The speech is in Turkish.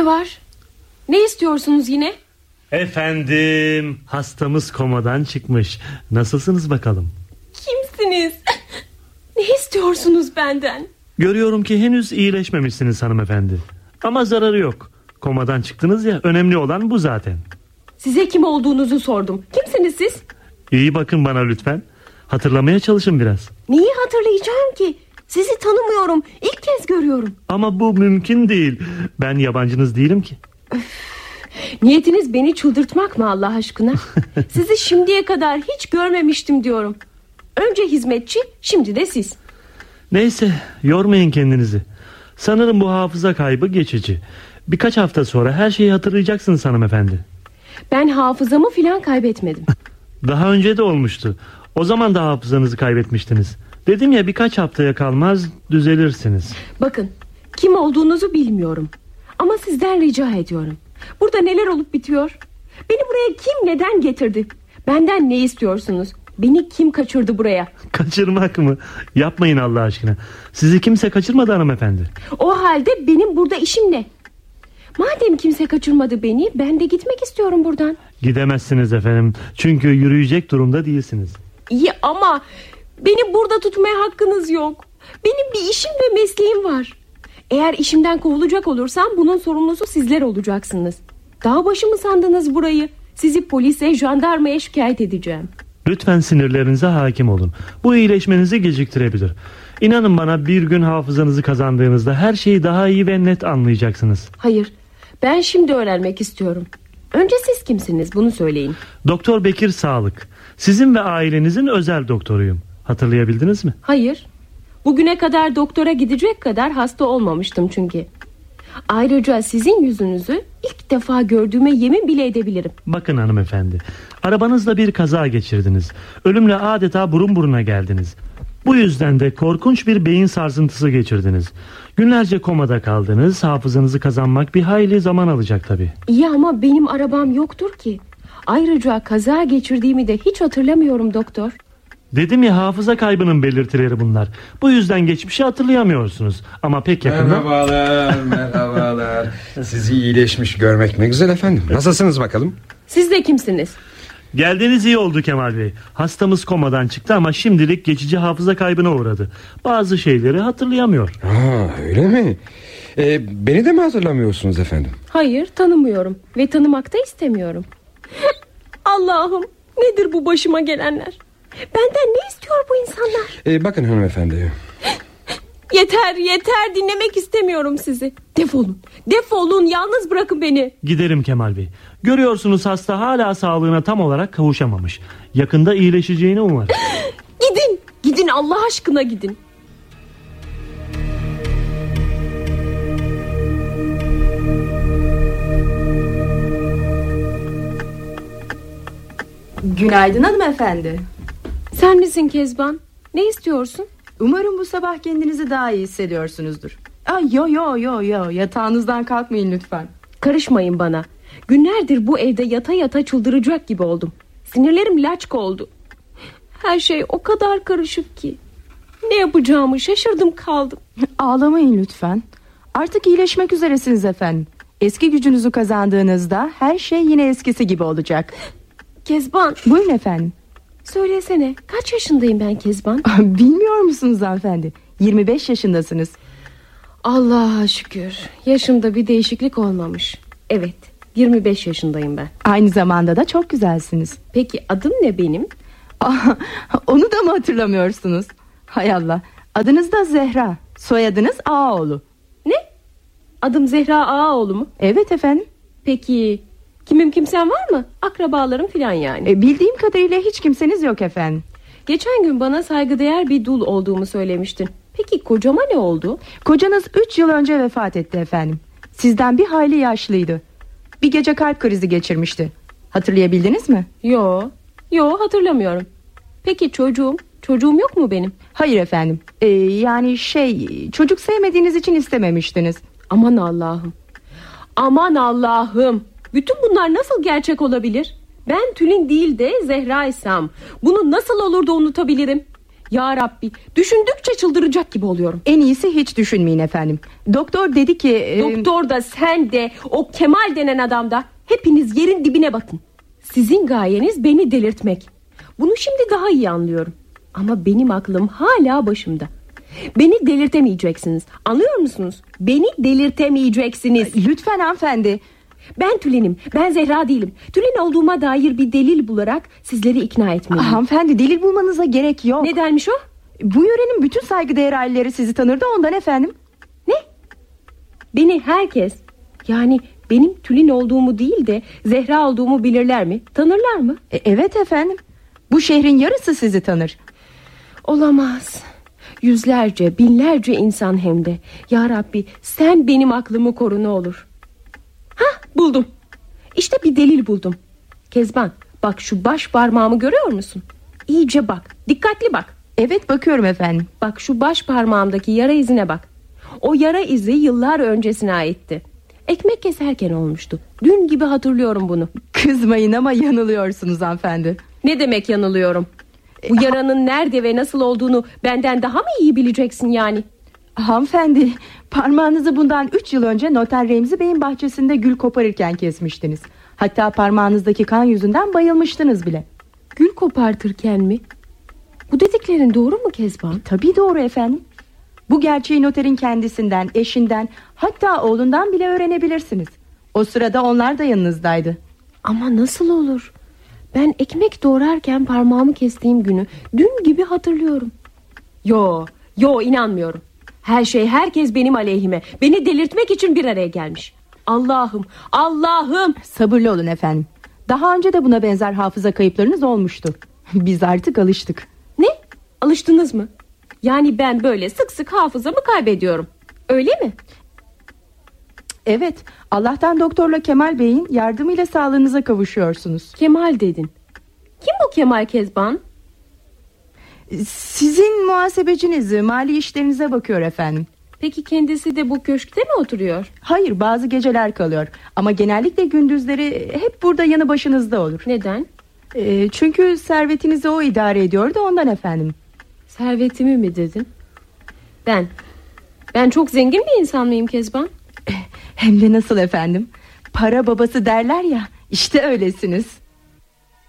Ne var? Ne istiyorsunuz yine? Efendim, hastamız komadan çıkmış. Nasılsınız bakalım? Kimsiniz? Ne istiyorsunuz benden? Görüyorum ki henüz iyileşmemişsiniz hanımefendi. Ama zararı yok. Komadan çıktınız ya, önemli olan bu zaten. Size kim olduğunuzu sordum. Kimsiniz siz? İyi bakın bana lütfen. Hatırlamaya çalışın biraz. Neyi hatırlayacağım ki? Sizi tanımıyorum. İlk kez görüyorum. Ama bu mümkün değil. Ben yabancınız değilim ki. Niyetiniz beni çıldırtmak mı Allah aşkına? Sizi şimdiye kadar hiç görmemiştim diyorum. Önce hizmetçi, şimdi de siz. Neyse, yormayın kendinizi. Sanırım bu hafıza kaybı geçici. Birkaç hafta sonra her şeyi hatırlayacaksınız hanımefendi. Ben hafızamı filan kaybetmedim. Daha önce de olmuştu. O zaman da hafızanızı kaybetmiştiniz. Dedim ya, birkaç haftaya kalmaz düzelirsiniz. Bakın, kim olduğunuzu bilmiyorum. Ama sizden rica ediyorum. Burada neler olup bitiyor? Beni buraya kim neden getirdi? Benden ne istiyorsunuz? Beni kim kaçırdı buraya? Kaçırmak mı? Yapmayın Allah aşkına. Sizi kimse kaçırmadı hanımefendi. O halde benim burada işim ne? Madem kimse kaçırmadı beni, ben de gitmek istiyorum buradan. Gidemezsiniz efendim. Çünkü yürüyecek durumda değilsiniz. İyi ama beni burada tutmaya hakkınız yok. Benim bir işim ve mesleğim var. Eğer işimden kovulacak olursam bunun sorumlusu sizler olacaksınız. Dağ başı mı sandınız burayı? Sizi polise, jandarmaya şikayet edeceğim. Lütfen sinirlerinize hakim olun. Bu iyileşmenizi geciktirebilir. İnanın bana, bir gün hafızanızı kazandığınızda her şeyi daha iyi ve net anlayacaksınız. Hayır, ben şimdi öğrenmek istiyorum. Önce siz kimsiniz, bunu söyleyin. Doktor Bekir Sağlık. Sizin ve ailenizin özel doktoruyum. Hatırlayabildiniz mi? Hayır. Bugüne kadar doktora gidecek kadar hasta olmamıştım çünkü. Ayrıca sizin yüzünüzü ilk defa gördüğüme yemin bile edebilirim. Bakın hanımefendi, arabanızla bir kaza geçirdiniz. Ölümle adeta burun buruna geldiniz. Bu yüzden de korkunç bir beyin sarsıntısı geçirdiniz. Günlerce komada kaldınız. Hafızanızı kazanmak bir hayli zaman alacak tabii. İyi ama benim arabam yoktur ki. Ayrıca kaza geçirdiğimi de hiç hatırlamıyorum doktor. Dedim ya, hafıza kaybının belirtileri bunlar. Bu yüzden geçmişi hatırlayamıyorsunuz. Ama pek yakında... Merhabalar. Sizi iyileşmiş görmek ne güzel efendim. Nasılsınız bakalım? Siz de kimsiniz? Geldiğiniz iyi oldu Kemal Bey. Hastamız komadan çıktı ama şimdilik geçici hafıza kaybına uğradı. Bazı şeyleri hatırlayamıyor. Öyle mi? Beni de mi hatırlamıyorsunuz efendim? Hayır, tanımıyorum ve tanımak da istemiyorum. Allah'ım, nedir bu başıma gelenler? Benden ne istiyor bu insanlar? Bakın hanımefendi. Yeter, dinlemek istemiyorum sizi. Defolun, yalnız bırakın beni. Giderim Kemal Bey. Görüyorsunuz, hasta hala sağlığına tam olarak kavuşamamış. Yakında iyileşeceğini umarım. Gidin Allah aşkına gidin. Günaydın hanımefendi. Sen misin Kezban? Ne istiyorsun? Umarım bu sabah kendinizi daha iyi hissediyorsunuzdur. Yo, yatağınızdan kalkmayın lütfen. Karışmayın bana. Günlerdir bu evde yata yata çıldıracak gibi oldum. Sinirlerim laçka oldu. Her şey o kadar karışık ki. Ne yapacağımı şaşırdım kaldım. Ağlamayın lütfen. Artık iyileşmek üzeresiniz efendim. Eski gücünüzü kazandığınızda her şey yine eskisi gibi olacak. Kezban. Buyurun efendim. Söylesene, kaç yaşındayım ben Kezban? Bilmiyor musunuz hanımefendi? 25 yaşındasınız. Allah'a şükür. Yaşımda bir değişiklik olmamış. Evet, 25 yaşındayım ben. Aynı zamanda da çok güzelsiniz. Peki adım ne benim? Onu da mı hatırlamıyorsunuz? Hay Allah. Adınız da Zehra. Soyadınız Ağaoğlu. Ne? Adım Zehra Ağaoğlu mu? Evet efendim. Peki kimsem var mı? Akrabalarım falan yani. Bildiğim kadarıyla hiç kimseniz yok efendim. Geçen gün bana saygıdeğer bir dul olduğumu söylemiştin. Peki kocama ne oldu? Kocanız 3 yıl önce vefat etti efendim. Sizden bir hayli yaşlıydı. Bir gece kalp krizi geçirmişti. Hatırlayabildiniz mi? Yo hatırlamıyorum. Peki çocuğum yok mu benim? Hayır efendim. Yani çocuk sevmediğiniz için istememiştiniz. Aman Allah'ım. Bütün bunlar nasıl gerçek olabilir? Ben Tülin değil de Zehra'ysam bunu nasıl olur da unutabilirim? Ya Rabbi, düşündükçe çıldıracak gibi oluyorum. En iyisi hiç düşünmeyin efendim. Doktor dedi ki... Doktor da, sen de, o Kemal denen adam da, hepiniz yerin dibine batın. Sizin gayeniz beni delirtmek. Bunu şimdi daha iyi anlıyorum. Ama benim aklım hala başımda. Beni delirtemeyeceksiniz. Anlıyor musunuz? Beni delirtemeyeceksiniz. Lütfen hanımefendi. Ben Tülin'im. Ben Zehra değilim. Tülin olduğuma dair bir delil bularak sizleri ikna etmeliyim. Hanımefendi, delil bulmanıza gerek yok. Nedenmiş o? Bu yörenin bütün saygıdeğer aileleri sizi tanır da ondan efendim. Ne? Beni herkes, yani benim Tülin olduğumu değil de Zehra olduğumu bilirler mi? Tanırlar mı? Evet efendim. Bu şehrin yarısı sizi tanır. Olamaz. Yüzlerce, binlerce insan hem de. Ya Rabbi, sen benim aklımı koru ne olur. Hah, buldum. İşte bir delil buldum. Kezban, bak şu baş parmağımı görüyor musun? İyice bak, dikkatli bak. Evet, bakıyorum efendim. Bak şu baş parmağımdaki yara izine bak. O yara izi yıllar öncesine aitti. Ekmek keserken olmuştu. Dün gibi hatırlıyorum bunu. Kızmayın ama yanılıyorsunuz hanımefendi. Ne demek yanılıyorum? Bu yaranın nerede ve nasıl olduğunu benden daha mı iyi bileceksin yani? Hanımefendi, parmağınızı bundan 3 yıl önce Noter Remzi Bey'in bahçesinde gül koparırken kesmiştiniz. Hatta parmağınızdaki kan yüzünden bayılmıştınız bile. Gül kopartırken mi? Bu dediklerin doğru mu Kezban? Tabii doğru efendim. Bu gerçeği noterin kendisinden, eşinden, hatta oğlundan bile öğrenebilirsiniz. O sırada onlar da yanınızdaydı. Ama nasıl olur? Ben ekmek doğrarken parmağımı kestiğim günü dün gibi hatırlıyorum. Yo inanmıyorum. Her şey, herkes benim aleyhime. Beni delirtmek için bir araya gelmiş. Allah'ım. Sabırlı olun efendim. Daha önce de buna benzer hafıza kayıplarınız olmuştu. Biz artık alıştık. Ne? Alıştınız mı? Yani ben böyle sık sık hafızamı kaybediyorum. Öyle mi? Evet. Allah'tan doktorla Kemal Bey'in yardımıyla sağlığınıza kavuşuyorsunuz. Kemal dedin. Kim bu Kemal Kezban? Sizin muhasebeciniz, mali işlerinize bakıyor efendim. Peki kendisi de bu köşkte mi oturuyor? Hayır, bazı geceler kalıyor. Ama genellikle gündüzleri hep burada yanı başınızda olur. Neden? Çünkü servetinizi o idare ediyor da ondan efendim. Servetimi mi dedin? Ben çok zengin bir insan mıyım Kezban? Hem de nasıl efendim? Para babası derler ya, işte öylesiniz.